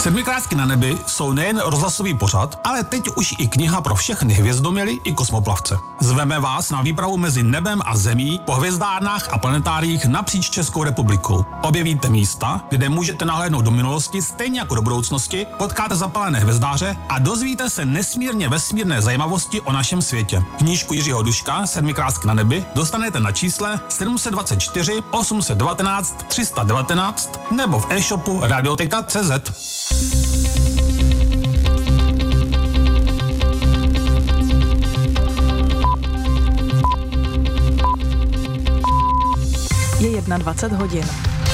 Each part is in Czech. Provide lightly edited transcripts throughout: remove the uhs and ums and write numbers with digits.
Sedmikrásky na nebi jsou nejen rozhlasový pořad, ale teď už i kniha pro všechny hvězdoměly i kosmoplavce. Zveme vás na výpravu mezi nebem a zemí po hvězdárnách a planetáriích napříč Českou republikou. Objevíte místa, kde můžete nahlédnout do minulosti stejně jako do budoucnosti, potkáte zapalené hvězdáře a dozvíte se nesmírně vesmírné zajímavosti o našem světě. Knížku Jiřího Duška Sedmikrásky na nebi dostanete na čísle 724 819 319 nebo v e-shopu radio.cz. Je 21 hodin.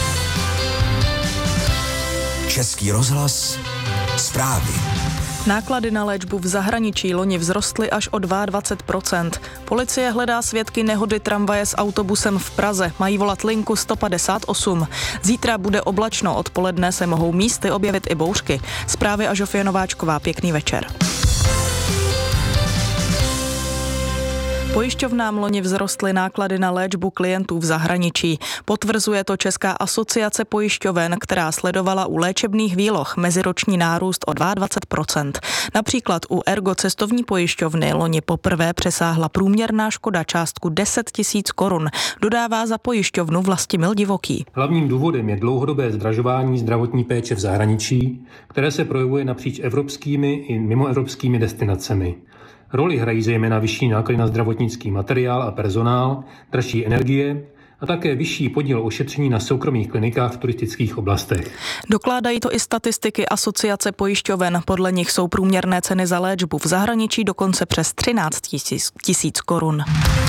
Český rozhlas, zprávy. Náklady na léčbu v zahraničí loni vzrostly až o 22%. Policie hledá svědky nehody tramvaje s autobusem v Praze. Mají volat linku 158. Zítra bude oblačno, odpoledne se mohou místy objevit i bouřky. Zprávy a Žofie Nováčková, pěkný večer. Pojišťovnám loni vzrostly náklady na léčbu klientů v zahraničí. Potvrzuje to Česká asociace pojišťoven, která sledovala u léčebných výloh meziroční nárůst o 22%. Například u Ergo cestovní pojišťovny loni poprvé přesáhla průměrná škoda částku 10 000 korun. Dodává za pojišťovnu Vlastimil Divoký. Hlavním důvodem je dlouhodobé zdražování zdravotní péče v zahraničí, které se projevuje napříč evropskými i mimoevropskými destinacemi. Roli hrají zejména vyšší náklady na zdravotnický materiál a personál, dražší energie a také vyšší podíl ošetření na soukromých klinikách v turistických oblastech. Dokládají to i statistiky Asociace pojišťoven. Podle nich jsou průměrné ceny za léčbu v zahraničí dokonce přes 13 000 korun.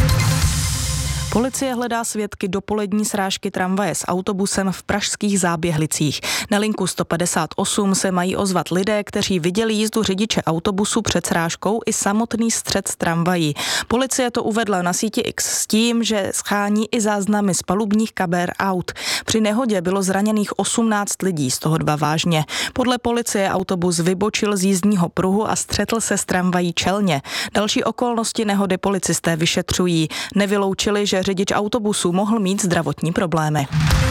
Policie hledá svědky dopolední srážky tramvaje s autobusem v pražských Záběhlicích. Na linku 158 se mají ozvat lidé, kteří viděli jízdu řidiče autobusu před srážkou i samotný střet tramvají. Policie to uvedla na síti X s tím, že schání i záznamy z palubních kamer aut. Při nehodě bylo zraněných 18 lidí, z toho 2 vážně. Podle policie autobus vybočil z jízdního pruhu a střetl se s tramvají čelně. Další okolnosti nehody policisté vyšetřují. Nevyloučili, že řidič autobusu mohl mít zdravotní problémy.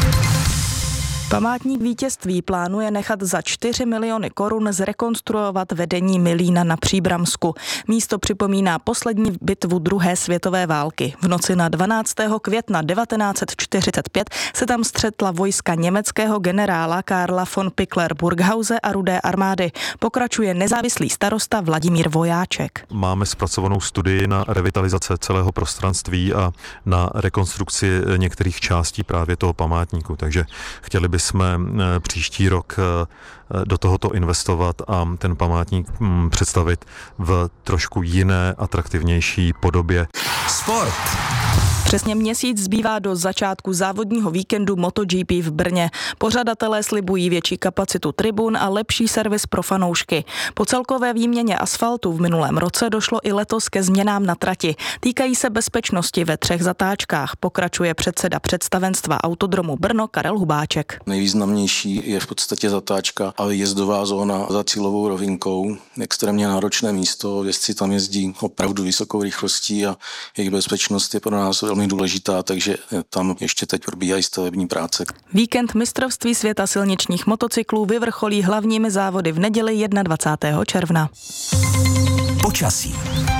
Památník vítězství plánuje nechat za 4 miliony korun zrekonstruovat vedení Milína na Příbramsku. Místo připomíná poslední bitvu druhé světové války. V noci na 12. května 1945 se tam střetla vojska německého generála Karla von Pickler-Burghause a Rudé armády. Pokračuje nezávislý starosta Vladimír Vojáček. Máme zpracovanou studii na revitalizace celého prostranství a na rekonstrukci některých částí právě toho památníku, takže chtěli jsme příští rok do tohoto investovat a ten památník představit v trošku jiné, atraktivnější podobě. Sport. Přesně měsíc zbývá do začátku závodního víkendu MotoGP v Brně. Pořadatelé slibují větší kapacitu tribun a lepší servis pro fanoušky. Po celkové výměně asfaltu v minulém roce došlo i letos ke změnám na trati. Týkají se bezpečnosti ve 3 zatáčkách, pokračuje předseda představenstva Autodromu Brno Karel Hubáček. Nejvýznamnější je v podstatě zatáčka a jezdová zóna za cílovou rovinkou. Extrémně náročné místo, jezdci tam jezdí opravdu vysokou rychlostí a jejich bezpečnost je pro nás velmi důležitá, takže tam ještě teď probíhají stavební práce. Víkend mistrovství světa silničních motocyklů vyvrcholí hlavními závody v neděli 21. června. Počasí.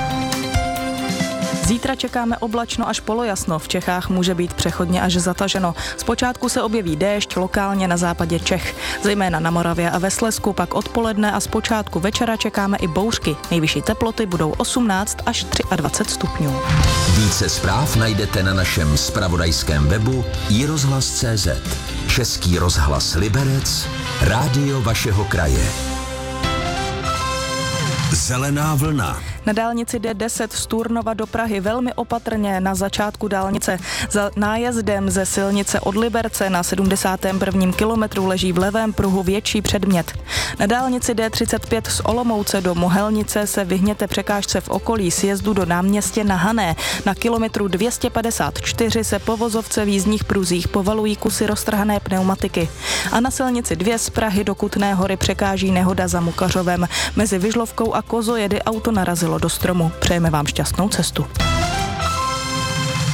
Zítra čekáme oblačno až polojasno. V Čechách může být přechodně až zataženo. Zpočátku se objeví déšť lokálně na západě Čech. Zejména na Moravě a ve Slezsku pak odpoledne a zpočátku večera čekáme i bouřky. Nejvyšší teploty budou 18 až 23 stupňů. Více zpráv najdete na našem zpravodajském webu iRozhlas.cz. Český rozhlas Liberec, rádio vašeho kraje. Zelená vlna. Na dálnici D10 z Turnova do Prahy velmi opatrně na začátku dálnice. Za nájezdem ze silnice od Liberce na 71. kilometru leží v levém pruhu větší předmět. Na dálnici D35 z Olomouce do Mohelnice se vyhněte překážce v okolí sjezdu do náměstí na Hané. Na kilometru 254 se po vozovce v jízdních pruzích povalují kusy roztrhané pneumatiky. A na silnici 2 z Prahy do Kutné Hory překáží nehoda za Mukařovem. Mezi Vyžlovkou a Kozojedy auto narazilo do stromu. Přejeme vám šťastnou cestu.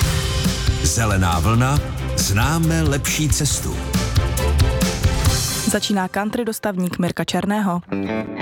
Zelená vlna, známe lepší cestu. Začíná country dostavník Mirka Černého.